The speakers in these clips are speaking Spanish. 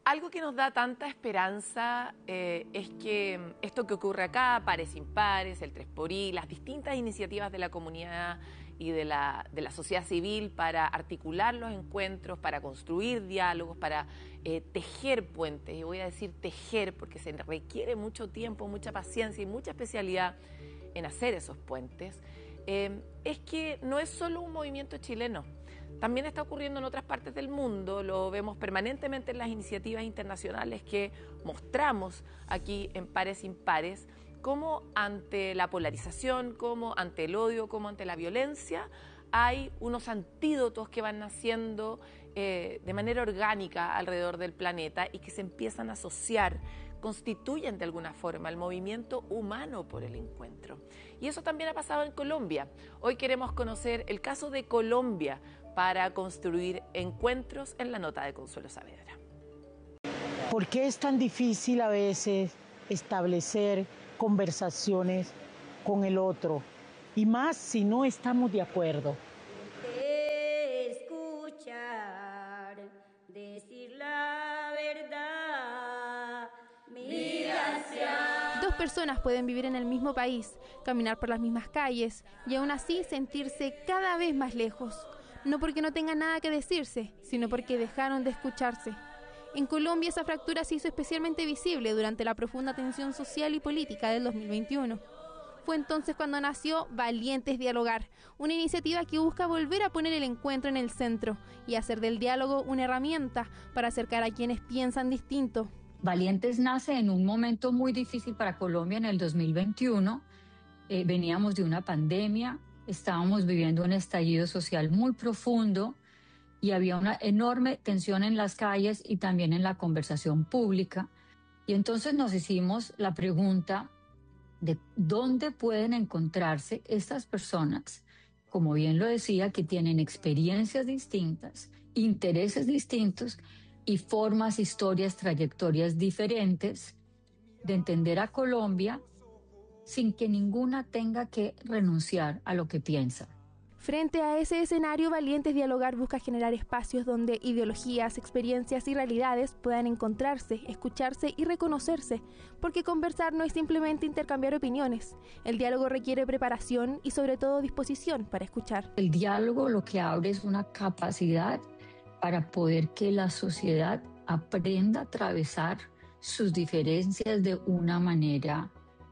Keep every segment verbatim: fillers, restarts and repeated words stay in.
Algo que nos da tanta esperanza eh, es que esto que ocurre acá, pares impares, el tres por I, las distintas iniciativas de la comunidad y de la, de la sociedad civil para articular los encuentros, para construir diálogos, para eh, tejer puentes, y voy a decir tejer porque se requiere mucho tiempo, mucha paciencia y mucha especialidad en hacer esos puentes, eh, es que no es solo un movimiento chileno. También está ocurriendo en otras partes del mundo, lo vemos permanentemente en las iniciativas internacionales que mostramos aquí en Pares Impares, como ante la polarización, como ante el odio, como ante la violencia, hay unos antídotos que van naciendo eh, de manera orgánica alrededor del planeta y que se empiezan a asociar, constituyen de alguna forma el movimiento humano por el encuentro. Y eso también ha pasado en Colombia. Hoy queremos conocer el caso de Colombia para construir encuentros en la nota de Consuelo Saavedra. ¿Por qué es tan difícil a veces establecer conversaciones con el otro? Y más si no estamos de acuerdo. Escuchar, decir la verdad, mira hacia... Dos personas pueden vivir en el mismo país, caminar por las mismas calles y aún así sentirse cada vez más lejos. No porque no tengan nada que decirse, sino porque dejaron de escucharse. En Colombia esa fractura se hizo especialmente visible durante la profunda tensión social y política del dos mil veintiuno. Fue entonces cuando nació Valientes Dialogar, una iniciativa que busca volver a poner el encuentro en el centro y hacer del diálogo una herramienta para acercar a quienes piensan distinto. Valientes nace en un momento muy difícil para Colombia en el dos mil veintiuno. Eh, veníamos de una pandemia, estábamos viviendo un estallido social muy profundo y había una enorme tensión en las calles y también en la conversación pública. Y entonces nos hicimos la pregunta de dónde pueden encontrarse estas personas, como bien lo decía, que tienen experiencias distintas, intereses distintos y formas, historias, trayectorias diferentes de entender a Colombia sin que ninguna tenga que renunciar a lo que piensa. Frente a ese escenario, Valientes Dialogar busca generar espacios donde ideologías, experiencias y realidades puedan encontrarse, escucharse y reconocerse, porque conversar no es simplemente intercambiar opiniones. El diálogo requiere preparación y sobre todo disposición para escuchar. El diálogo lo que abre es una capacidad para poder que la sociedad aprenda a atravesar sus diferencias de una manera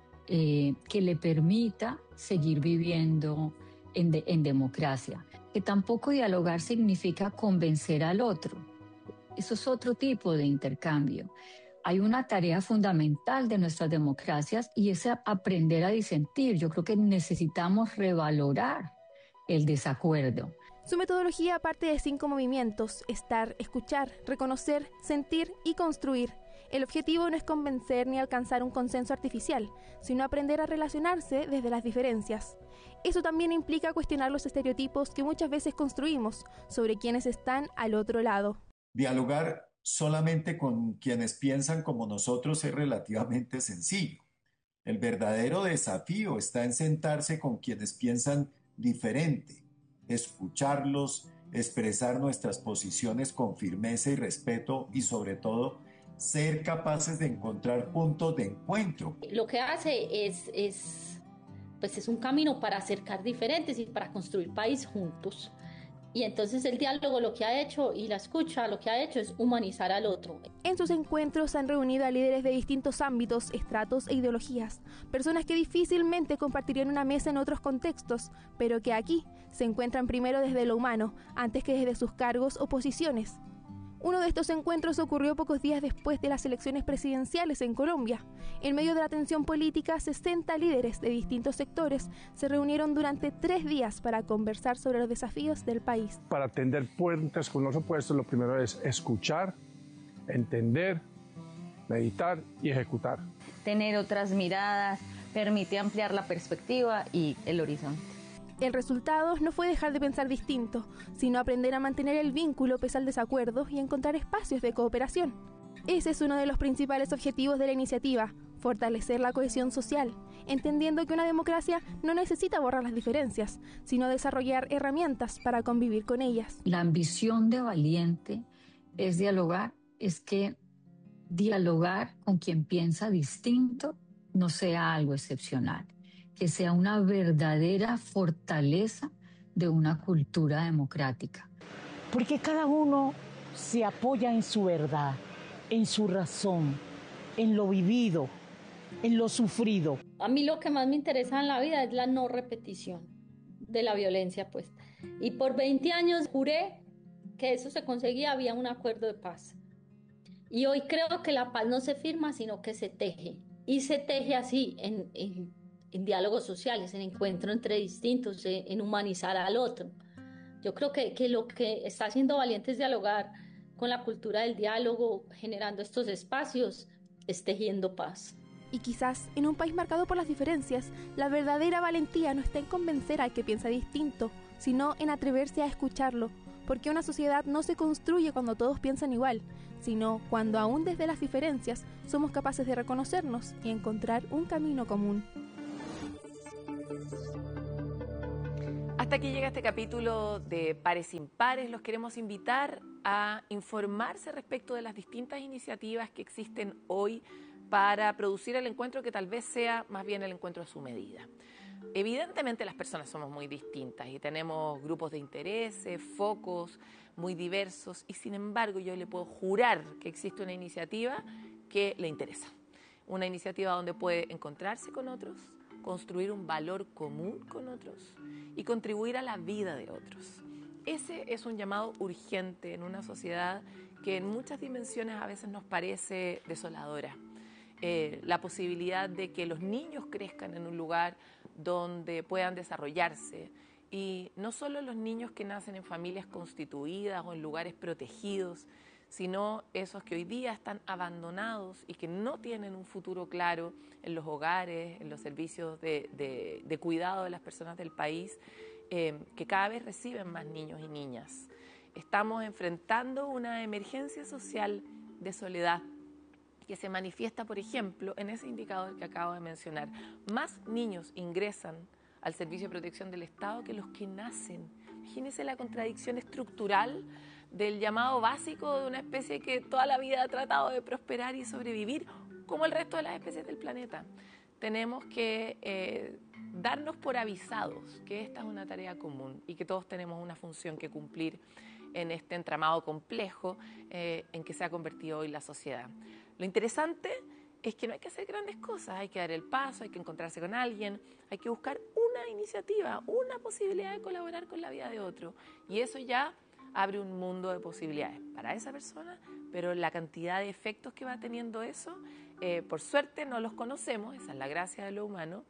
eh, que le permita seguir viviendo En, de, en democracia. Que tampoco dialogar significa convencer al otro. Eso es otro tipo de intercambio. Hay una tarea fundamental de nuestras democracias y es aprender a disentir. Yo creo que necesitamos revalorar el desacuerdo. Su metodología parte de cinco movimientos: estar, escuchar, reconocer, sentir y construir. El objetivo no es convencer ni alcanzar un consenso artificial, sino aprender a relacionarse desde las diferencias. Eso también implica cuestionar los estereotipos que muchas veces construimos sobre quienes están al otro lado. Dialogar solamente con quienes piensan como nosotros es relativamente sencillo. El verdadero desafío está en sentarse con quienes piensan diferente, escucharlos, expresar nuestras posiciones con firmeza y respeto y sobre todo ser capaces de encontrar puntos de encuentro. Lo que hace es, es, pues es un camino para acercar diferentes y para construir país juntos. Y entonces el diálogo lo que ha hecho y la escucha lo que ha hecho es humanizar al otro. En sus encuentros han reunido a líderes de distintos ámbitos, estratos e ideologías, personas que difícilmente compartirían una mesa en otros contextos, pero que aquí se encuentran primero desde lo humano, antes que desde sus cargos o posiciones. Uno de estos encuentros ocurrió pocos días después de las elecciones presidenciales en Colombia. En medio de la tensión política, sesenta líderes de distintos sectores se reunieron durante tres días para conversar sobre los desafíos del país. Para tender puentes con los opuestos, lo primero es escuchar, entender, meditar y ejecutar. Tener otras miradas permite ampliar la perspectiva y el horizonte. El resultado no fue dejar de pensar distinto, sino aprender a mantener el vínculo pese al desacuerdo y encontrar espacios de cooperación. Ese es uno de los principales objetivos de la iniciativa: fortalecer la cohesión social, entendiendo que una democracia no necesita borrar las diferencias, sino desarrollar herramientas para convivir con ellas. La ambición de Valiente es dialogar, es que dialogar con quien piensa distinto no sea algo excepcional, que sea una verdadera fortaleza de una cultura democrática. Porque cada uno se apoya en su verdad, en su razón, en lo vivido, en lo sufrido. A mí lo que más me interesa en la vida es la no repetición de la violencia, pues. Y por veinte años juré que eso se conseguía, había un acuerdo de paz. Y hoy creo que la paz no se firma, sino que se teje. Y se teje así, en, en, en diálogos sociales, en encuentro entre distintos, en, en humanizar al otro. Yo creo que, que lo que está haciendo Valiente es dialogar con la cultura del diálogo, generando estos espacios, es tejiendo paz. Y quizás en un país marcado por las diferencias, la verdadera valentía no está en convencer al que piensa distinto, sino en atreverse a escucharlo, porque una sociedad no se construye cuando todos piensan igual, sino cuando aún desde las diferencias somos capaces de reconocernos y encontrar un camino común. Hasta aquí llega este capítulo de Pares Impares. Los queremos invitar a informarse respecto de las distintas iniciativas que existen hoy para producir el encuentro que tal vez sea más bien el encuentro a su medida. Evidentemente las personas somos muy distintas y tenemos grupos de intereses, focos muy diversos y sin embargo yo le puedo jurar que existe una iniciativa que le interesa. Una iniciativa donde puede encontrarse con otros, construir un valor común con otros y contribuir a la vida de otros. Ese es un llamado urgente en una sociedad que en muchas dimensiones a veces nos parece desoladora. Eh, la posibilidad de que los niños crezcan en un lugar donde puedan desarrollarse y no solo los niños que nacen en familias constituidas o en lugares protegidos, sino esos que hoy día están abandonados y que no tienen un futuro claro en los hogares, en los servicios de, de, de cuidado de las personas del país, eh, que cada vez reciben más niños y niñas. Estamos enfrentando una emergencia social de soledad que se manifiesta, por ejemplo, en ese indicador que acabo de mencionar. Más niños ingresan al Servicio de Protección del Estado que los que nacen. Imagínense la contradicción estructural del llamado básico de una especie que toda la vida ha tratado de prosperar y sobrevivir como el resto de las especies del planeta. Tenemos que eh, darnos por avisados que esta es una tarea común y que todos tenemos una función que cumplir en este entramado complejo eh, en que se ha convertido hoy la sociedad. Lo interesante es que no hay que hacer grandes cosas, hay que dar el paso, hay que encontrarse con alguien, hay que buscar una iniciativa, una posibilidad de colaborar con la vida de otro. Y eso ya abre un mundo de posibilidades para esa persona, pero la cantidad de efectos que va teniendo eso, eh, por suerte no los conocemos, esa es la gracia de lo humano,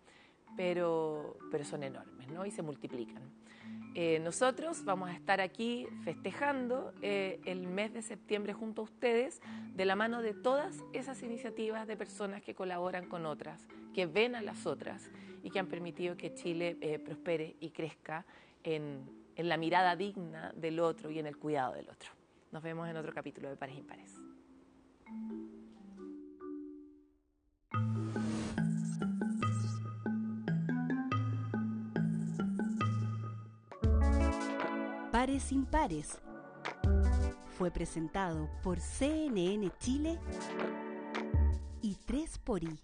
pero, pero son enormes, ¿no? Y se multiplican. Eh, nosotros vamos a estar aquí festejando eh, el mes de septiembre junto a ustedes de la mano de todas esas iniciativas de personas que colaboran con otras, que ven a las otras y que han permitido que Chile eh, prospere y crezca en, en la mirada digna del otro y en el cuidado del otro. Nos vemos en otro capítulo de Pares Impares. Pares Impares fue presentado por C N N Chile y tres por I.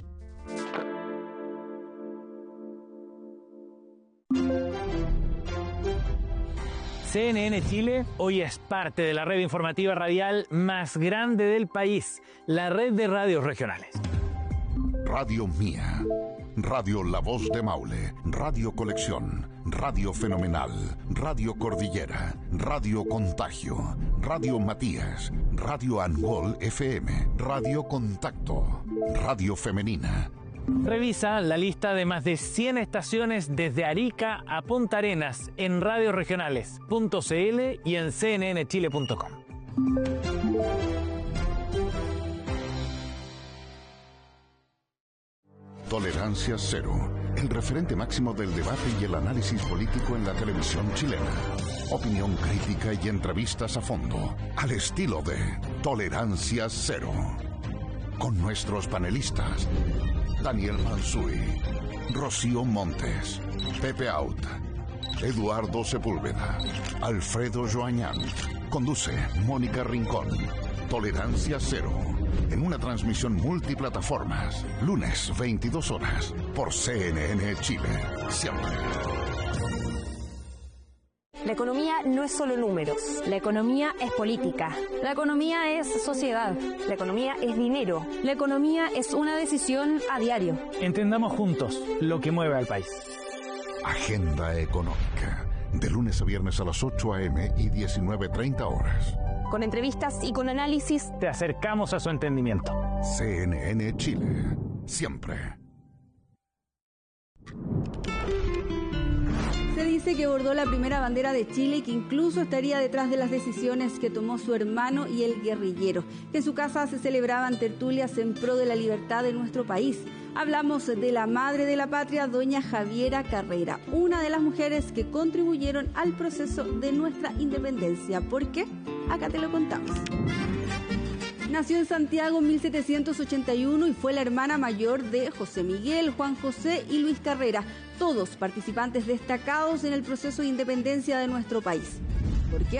C N N Chile hoy es parte de la red informativa radial más grande del país, la red de radios regionales. Radio Mía, Radio La Voz de Maule, Radio Colección, Radio Fenomenal, Radio Cordillera, Radio Contagio, Radio Matías, Radio Angol F M, Radio Contacto, Radio Femenina. Revisa la lista de más de cien estaciones desde Arica a Punta Arenas en radioregionales punto c l y en c n n chile punto com. Tolerancia Cero, el referente máximo del debate y el análisis político en la televisión chilena. Opinión crítica y entrevistas a fondo, al estilo de Tolerancia Cero. Con nuestros panelistas, Daniel Mansuy, Rocío Montes, Pepe Out, Eduardo Sepúlveda, Alfredo Joañán, Conduce Mónica Rincón. Tolerancia Cero. En una transmisión multiplataformas. Lunes, veintidós horas. Por C N N Chile. Siempre. La economía no es solo números. La economía es política. La economía es sociedad. La economía es dinero. La economía es una decisión a diario. Entendamos juntos lo que mueve al país. Agenda Económica. De lunes a viernes a las ocho a eme y diecinueve treinta horas. Con entrevistas y con análisis. Te acercamos a su entendimiento. C N N Chile. Siempre. Se dice que bordó la primera bandera de Chile y que incluso estaría detrás de las decisiones que tomó su hermano y el guerrillero. Que en su casa se celebraban tertulias en pro de la libertad de nuestro país. Hablamos de la madre de la patria, doña Javiera Carrera, una de las mujeres que contribuyeron al proceso de nuestra independencia. ¿Por qué? Acá te lo contamos. Nació en Santiago en mil setecientos ochenta y uno y fue la hermana mayor de José Miguel, Juan José y Luis Carrera, todos participantes destacados en el proceso de independencia de nuestro país. ¿Por qué